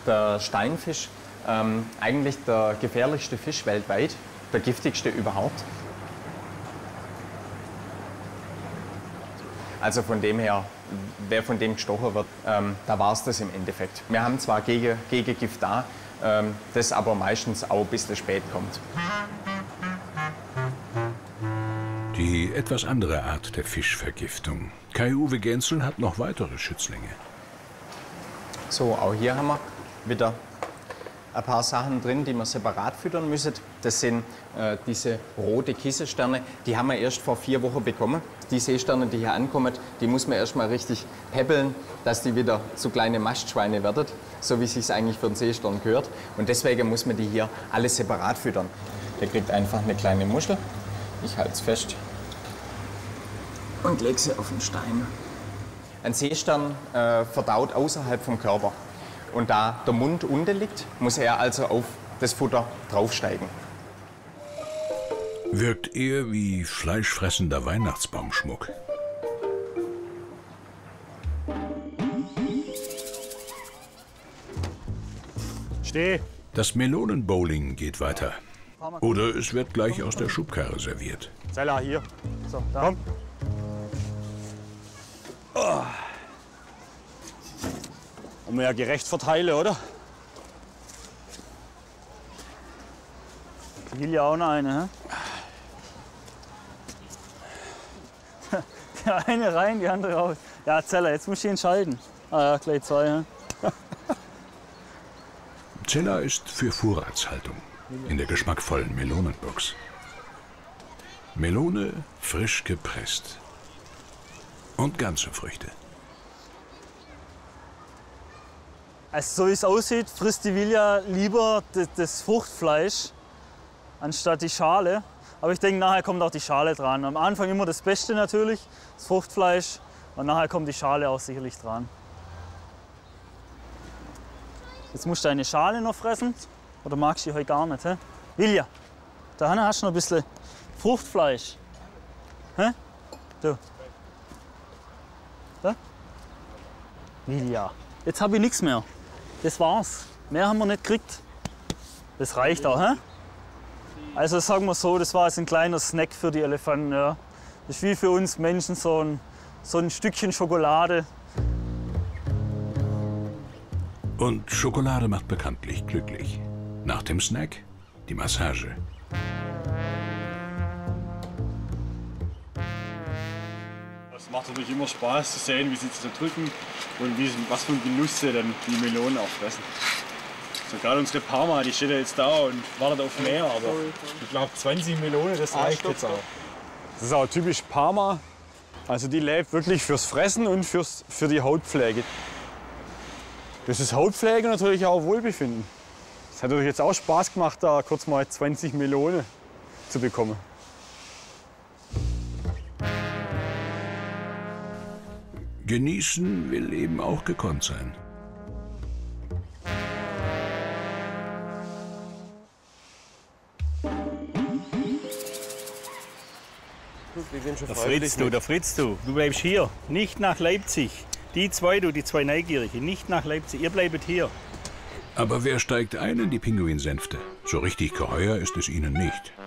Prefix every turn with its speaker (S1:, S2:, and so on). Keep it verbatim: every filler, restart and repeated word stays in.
S1: der Steinfisch ähm, eigentlich der gefährlichste Fisch weltweit, der giftigste überhaupt. Also von dem her, wer von dem gestochen wird, ähm, da war es das im Endeffekt. Wir haben zwar Gege, Gegengift da, ähm, das aber meistens auch ein bisschen spät kommt.
S2: Die etwas andere Art der Fischvergiftung. Kai-Uwe Genzel hat noch weitere Schützlinge.
S1: So, auch hier haben wir wieder ein paar Sachen drin, die wir separat füttern müssen. Das sind äh, diese rote Kieselsterne, die haben wir erst vor vier Wochen bekommen. Die Seesterne, die hier ankommen, die muss man erst mal richtig peppeln, dass die wieder so kleine Mastschweine werden, so wie es sich eigentlich für den Seestern gehört. Und deswegen muss man die hier alle separat füttern. Der kriegt einfach eine kleine Muschel. Ich halte es fest und lege sie auf den Stein. Ein Seestern äh, verdaut außerhalb vom Körper. Und da der Mund unten liegt, muss er also auf das Futter draufsteigen.
S2: Wirkt eher wie fleischfressender Weihnachtsbaumschmuck.
S3: Steh!
S2: Das Melonenbowling geht weiter. Oder es wird gleich aus der Schubkarre serviert.
S3: Zeller, hier. So, da. Komm. Oh. Und wir ja gerecht verteilen, oder? Die will ja auch noch eine, hä? Die eine rein, die andere raus. Ja, Zeller, jetzt muss ich entscheiden. Ah ja, gleich zwei, hä?
S2: Zeller ist für Vorratshaltung in der geschmackvollen Melonenbox. Melone frisch gepresst. Und ganze Früchte.
S3: Also so wie es aussieht, frisst die Vilja lieber das, das Fruchtfleisch anstatt die Schale. Aber ich denke, nachher kommt auch die Schale dran. Am Anfang immer das Beste natürlich, das Fruchtfleisch. Und nachher kommt die Schale auch sicherlich dran. Jetzt musst du eine Schale noch fressen. Oder magst du die heute gar nicht? He? Vilja, da hast du noch ein bisschen Fruchtfleisch. He? Du. Da? Vilja, jetzt habe ich nichts mehr. Das war's. Mehr haben wir nicht gekriegt. Das reicht auch, hä? Also sagen wir so, das war jetzt ein kleiner Snack für die Elefanten. Ja. Das ist wie für uns Menschen so ein, so ein Stückchen Schokolade.
S2: Und Schokolade macht bekanntlich glücklich. Nach dem Snack die Massage.
S3: Es macht natürlich immer Spaß zu sehen, wie sie sich so drücken und wie, was für ein Genuss sie dann die Melonen auch fressen. So gerade unsere Parma, die steht ja jetzt da und wartet auf mehr, aber ich glaube zwanzig Melonen, das reicht jetzt auch. Das ist auch typisch Parma. Also die lebt wirklich fürs Fressen und fürs, für die Hautpflege. Das ist Hautpflege und natürlich auch Wohlbefinden. Es hat natürlich jetzt auch Spaß gemacht, da kurz mal zwanzig Melonen zu bekommen.
S2: Genießen will eben auch gekonnt sein.
S4: Der Fritz, du, der Fritz, du, du bleibst hier, nicht nach Leipzig. Die zwei, du, die zwei Neugierigen, nicht nach Leipzig, ihr bleibt hier.
S2: Aber wer steigt ein in die Pinguinsänfte? So richtig geheuer ist es ihnen nicht.